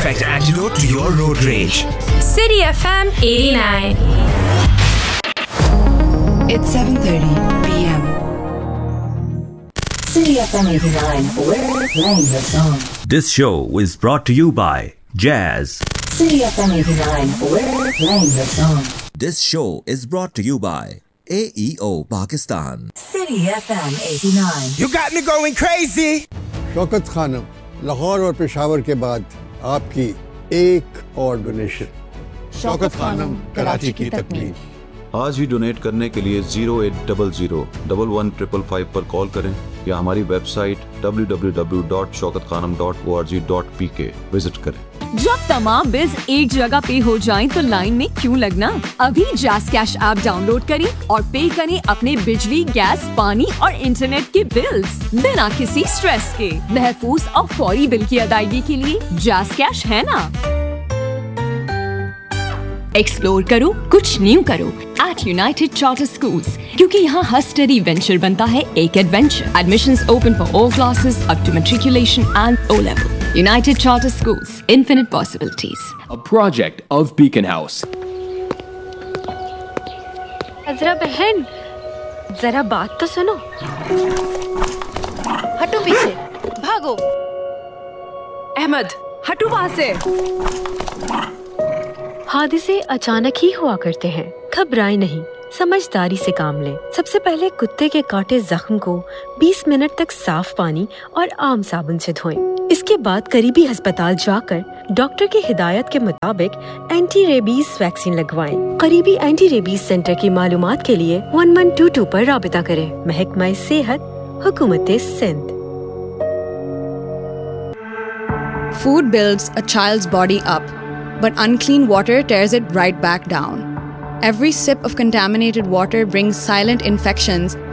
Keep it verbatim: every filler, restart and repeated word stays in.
perfect antidote to your road rage. City F M eighty-nine. It's seven thirty p.m. City F M eighty-nine, we're playing the song. This show is brought to you by Jazz. City F M eighty-nine, we're playing the song. This show is brought to you by A E O Pakistan. City F M eighty-nine. You got me going crazy. Shaukat Khanam, Lahore और पेशावर के बाद आपकी एक और donation. Shaukat Khanam, Karachi की तकमील। आज ही donate करने के लिए zero eight double zero double one triple five पर कॉल करें या हमारी website W W W dot Shaukat Khanam dot O R G dot P के विजिट करें। जब तमाम बिल्स एक जगह पे हो जाएं तो लाइन में क्यों लगना? अभी जैज़ कैश ऐप डाउनलोड करें और पे करें अपने बिजली, गैस, पानी और इंटरनेट के बिल्स बिना किसी स्ट्रेस के। महफूज और फौरी बिल की अदायगी के लिए जैज़ कैश है ना। एक्सप्लोर करो, कुछ न्यू करो एट यूनाइटेड चार्टर स्कूल्स, क्योंकि यहाँ हर स्टडी वेंचर बनता है एक adventure. Admissions open for all classes up to matriculation and O level. United Charter Schools, infinite possibilities. A project of Beacon House. अजरा बहन, जरा बात तो सुनो। हटो पीछे, भागो। अहमद, हटो वहाँ से। हादसे अचानक ही हुआ करते हैं, घबराएं नहीं, समझदारी से काम लें। सबसे पहले कुत्ते के काटे जख्म को बीस मिनट तक साफ पानी और आम साबुन से धोएं। इसके बाद करीबी अस्पताल जाकर डॉक्टर की हिदायत के मुताबिक एंटी रेबीज वैक्सीन लगवाएं। करीबी एंटी रेबीज सेंटर की मालूमात के लिए वन वन टू टू पर राबिता करें। महकमा सेहत, हुकूमत Sindh. Food builds a child's body up, but unclean water tears it right back down. Every sip of contaminated water brings silent infections